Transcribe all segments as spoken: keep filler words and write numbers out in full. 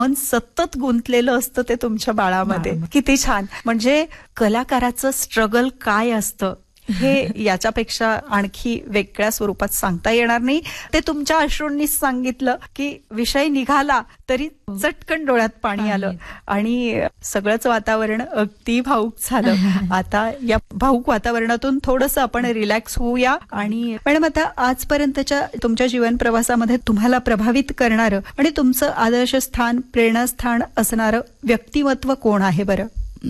मन सतत गुंतलेलं असतं ते तुमच्या बाळामध्ये. किती छान. म्हणजे कलाकाराचं स्ट्रगल काय असतं हे याच्यापेक्षा आणखी वेगळ्या स्वरूपात सांगता येणार नाही. ते तुमच्या अश्रूंनीच सांगितलं की विषय निघाला तरी चटकन डोळ्यात पाणी आलं आणि सगळंच वातावरण अगदी भाऊक झालं. आता या भाऊक वातावरणातून थोडंसं आपण रिलॅक्स होऊया. आणि मॅडम, आता आजपर्यंतच्या तुमच्या जीवन प्रवासामध्ये तुम्हाला प्रभावित करणारं आणि तुमचं आदर्श स्थान, प्रेरणास्थान असणारं व्यक्तिमत्व कोण आहे बरं?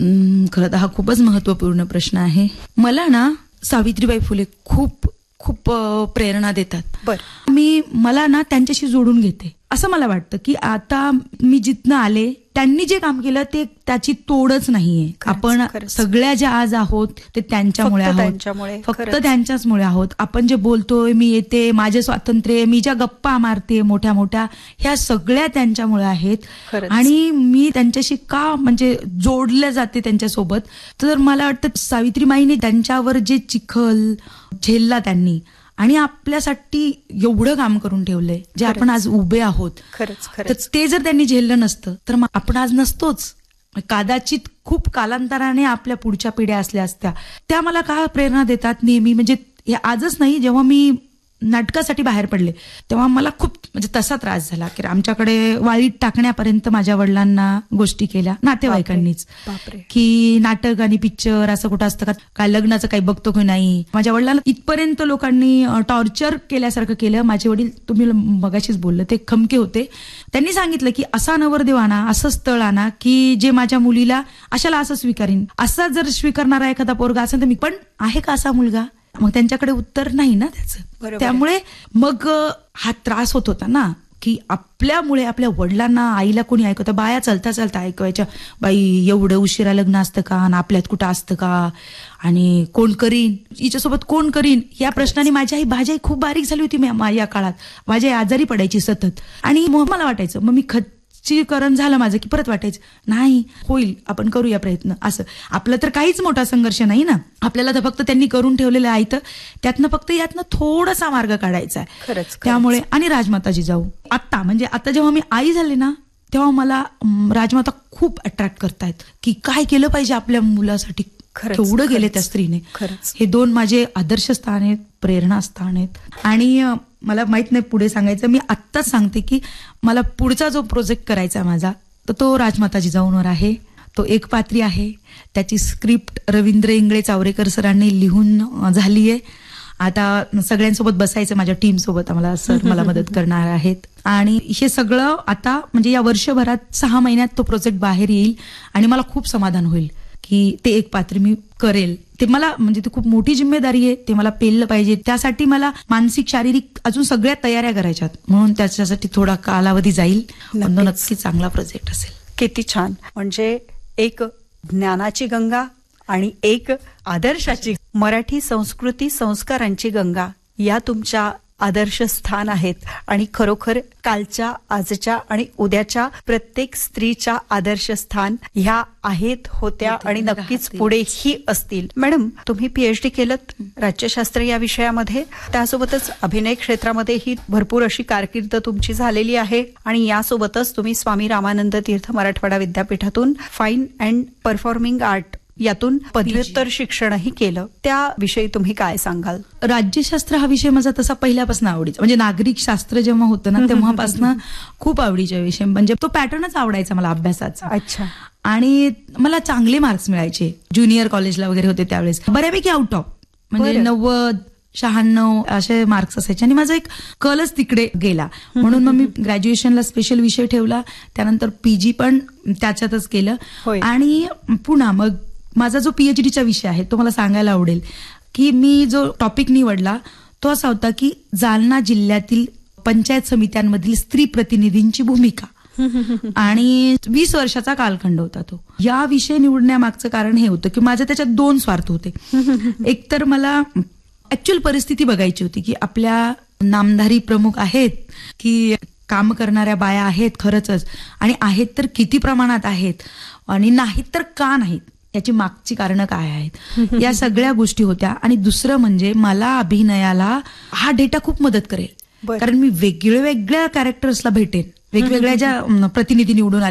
खरं तर हा खूपच महत्वपूर्ण प्रश्न आहे. मला ना सावित्रीबाई फुले खूप खूप प्रेरणा देतात. बरं. मी मला ना त्यांच्याशी जोडून घेते असं मला वाटतं की आता मी जिथनं आले त्यांनी जे काम केलं ते त्याची तोडच नाहीये. आपण सगळ्या ज्या आज आहोत ते त्यांच्यामुळे आहोत, फक्त त्यांच्याचमुळे आहोत. आपण जे बोलतोय, मी येते, माझे स्वातंत्र्य, मी ज्या गप्पा मारते मोठ्या मोठ्या, ह्या सगळ्या त्यांच्यामुळे आहेत. आणि मी त्यांच्याशी का म्हणजे जोडल्या जाते त्यांच्यासोबत, तर मला वाटतं सावित्रीबाईंनी त्यांच्यावर जे चिखल झेलला त्यांनी आणि आपल्यासाठी एवढं काम करून ठेवलंय जे आपण आज उभे आहोत. तर ते जर त्यांनी झेललं नसतं तर मग आपण आज नसतोच. कदाचित खूप कालांतराने आपल्या पुढच्या पिढ्या असल्या असत्या. त्या मला का प्रेरणा देतात नेहमी. म्हणजे हे आजच नाही, जेव्हा मी नाटकासाठी बाहेर पडले तेव्हा मला खूप म्हणजे तसा त्रास झाला की आमच्याकडे वाळीत टाकण्यापर्यंत माझ्या वडिलांना गोष्टी केल्या नातेवाईकांनीच, की नाटक आणि पिक्चर असं कुठं असतं का, काय लग्नाचं काही बघतो की नाही. माझ्या वडिलांना इथपर्यंत लोकांनी टॉर्चर केल्यासारखं केलं. माझे वडील, तुम्ही मगाशीच बोलले, ते खमके होते. त्यांनी सांगितलं की असा नवरदेव आणा, असं स्थळ आणा की जे माझ्या मुलीला अशाला असं स्वीकारीन. असा जर स्वीकारणारा एखादा पोरगा असेल तर मी पण आहे का असा मुलगा. मग त्यांच्याकडे उत्तर नाही ना त्याचं. त्यामुळे मग हा त्रास होत होता ना की आपल्यामुळे आपल्या वडिलांना, आईला कोणी ऐकवतं. बाया चालता चालता ऐकवायच्या, बाई एवढं उशिरा लग्न असतं का, आणि आपल्यात कुठं असतं का, आणि कोण करीन, हिच्यासोबत कोण करीन. या प्रश्नाने माझी आई माझी आई खूप बारीक झाली होती. मी या काळात माझी आई आजारी पडायची सतत. आणि मग मला वाटायचं, मग मी खच्चीकरण झालं माझं की परत वाटायचं नाही होईल, आपण करूया प्रयत्न. असं आपलं तर काहीच मोठा संघर्ष नाही ना, आपल्याला तर फक्त त्यांनी करून ठेवलेलं आहे, तर त्यातनं फक्त यातनं थोडासा मार्ग काढायचा आहे. त्यामुळे आणि राजमाता जिजाऊ आता म्हणजे आता जेव्हा मी आई झाले ना तेव्हा मला राजमाता खूप अट्रॅक्ट करतायत की काय केलं पाहिजे आपल्या मुलासाठी, केवढं गेले त्या स्त्रीने. हे दोन माझे आदर्श स्थान आहेत, प्रेरणा स्थान आहेत. आणि मला माहित नाही पुढे सांगायचं, मी आत्ताच सांगते की मला पुढचा जो प्रोजेक्ट करायचा आहे माझा, तर तो राजमाता जिजाऊंवर आहे. तो एक पात्री आहे. त्याची स्क्रिप्ट रवींद्र इंगळे चावरेकर सरांनी लिहून झाली आहे. आता सगळ्यांसोबत बसायचं, माझ्या टीम सोबत आम्हाला सर मला मदत करणार आहेत. आणि हे सगळं आता म्हणजे या वर्षभरात सहा महिन्यात तो प्रोजेक्ट बाहेर येईल आणि मला खूप समाधान होईल की ते एक पात्र मी करेल. ते मला म्हणजे ती खूप मोठी जिम्मेदारी आहे, ते मला पेललं पाहिजे. त्यासाठी मला मानसिक, शारीरिक अजून सगळ्या तयाऱ्या करायच्यात, म्हणून त्याच्यासाठी थोडा कालावधी जाईल. नक्की चांगला प्रोजेक्ट असेल. किती छान. म्हणजे एक ज्ञानाची गंगा आणि एक आदर्शाची, मराठी संस्कृती संस्कारांची गंगा, या तुमच्या आदर्श स्थान आहेत. आणि खरोखर कालच्या, आजच्या आणि उद्याच्या प्रत्येक स्त्रीच्या आदर्श स्थान ह्या आहेत, होत्या आणि नक्कीच पुढेही असतील. मॅडम, तुम्ही पीएचडी केलत राज्यशास्त्र या विषयामध्ये, त्यासोबतच अभिनय क्षेत्रामध्येही भरपूर अशी कारकीर्द तुमची झालेली आहे. आणि यासोबतच तुम्ही स्वामी रामानंद तीर्थ मराठवाडा विद्यापीठातून फाईन अँड परफॉर्मिंग आर्ट यातून पदव्युत्तर शिक्षणही केलं. त्याविषयी तुम्ही काय सांगाल? राज्यशास्त्र हा विषय माझा तसा पहिल्यापासून आवडीचा, म्हणजे नागरिक शास्त्र जेव्हा होतं ना तेव्हापासून खूप आवडीचा विषय, म्हणजे तो पॅटर्नच आवडायचा मला अभ्यासाचा. अच्छा. आणि मला चांगले मार्क्स मिळायचे. ज्युनियर कॉलेजला वगैरे होते त्यावेळेस, बऱ्यापैकी आउट ऑफ म्हणजे नव्वद शहाण्णव असे मार्क्स असायचे. आणि माझा एक कलच तिकडे गेला, म्हणून मग मी ग्रॅज्युएशनला स्पेशल विषय ठेवला. त्यानंतर पीजी पण त्याच्यातच केलं. आणि पुन्हा मग माझा जो पीएचडीचा विषय आहे तो मला सांगायला आवडेल की मी जो टॉपिक निवडला तो असा होता की जालना जिल्ह्यातील पंचायत समित्यांमधील स्त्री प्रतिनिधींची भूमिका. आणि वीस वर्षाचा कालखंड होता तो. या विषय निवडण्यामागचं कारण हे होतं की माझे त्याच्यात दोन स्वार्थ होते. एक तर मला ऍक्च्युअल परिस्थिती बघायची होती की आपल्या नामधारी प्रमुख आहेत की काम करणाऱ्या बाया आहेत खरंच, आणि आहेत तर किती प्रमाणात आहेत, आणि नाहीत तर का नाहीत, याची मागची कारणं काय आहेत, या सगळ्या गोष्टी होत्या. आणि दुसरं म्हणजे मला अभिनयाला हा डेटा खूप मदत करेल, कारण मी वेगळ्या वेगळ्या कॅरेक्टर्सला भेटेन. वेगवेगळ्या ज्या अम, प्रतिनिधी निवडून